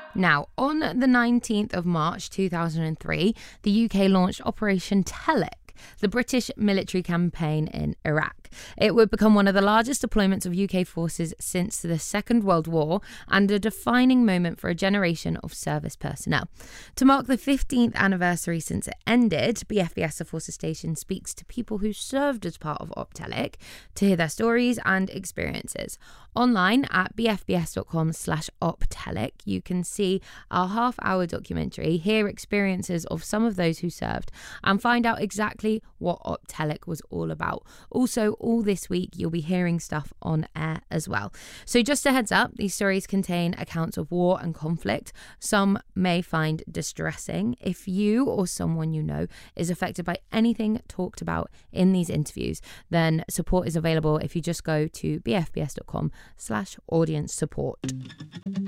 Now, on the 19th of March 2003, the UK launched Operation Telek, the British military campaign in Iraq. It would become one of the largest deployments of UK forces since the Second World War and a defining moment for a generation of service personnel. To mark the 15th anniversary since it ended, BFBS The Forces Station speaks to people who served as part of OPTELEC to hear their stories and experiences. Online at bfbs.com/optelec, you can see our half-hour documentary, hear experiences of some of those who served, and find out exactly what OPTELEC was all about. Also, all this week, you'll be hearing stuff on air as well. So just a heads up, these stories contain accounts of war and conflict. Some may find distressing. If you or someone you know is affected by anything talked about in these interviews, then support is available if you just go to bfbs.com/audience support.